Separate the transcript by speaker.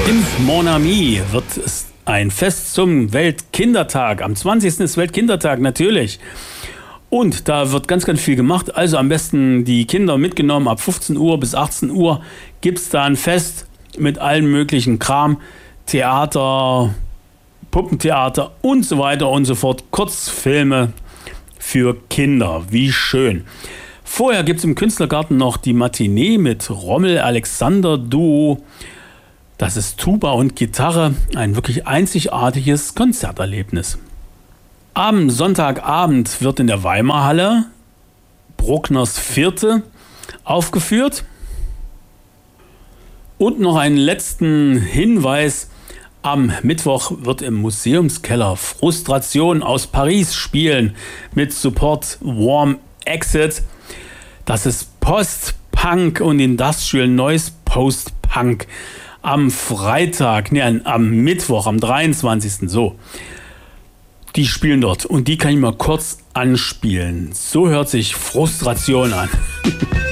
Speaker 1: Im Mon Ami wird es ein Fest zum Weltkindertag. Am 20. ist Weltkindertag, natürlich. Und da wird ganz, ganz viel gemacht. Also am besten die Kinder mitgenommen. Ab 15 Uhr bis 18 Uhr gibt es da ein Fest mit allen möglichen Kram. Theater, Puppentheater und so weiter und so fort. Kurzfilme für Kinder. Wie schön. Vorher gibt es im Künstlergarten noch die Matinee mit Rommel-Alexander-Duo. Das ist Tuba und Gitarre. Ein wirklich einzigartiges Konzerterlebnis. Am Sonntagabend wird in der Weimarhalle Bruckners Vierte aufgeführt. Und noch einen letzten Hinweis. Am Mittwoch wird im Museumskeller Frustration aus Paris spielen mit Support Warm Exit. Das ist Post-Punk und Industrial Noise Post-Punk. Am Mittwoch, am 23. so. Die spielen dort und die kann ich mal kurz anspielen. So hört sich Frustration an.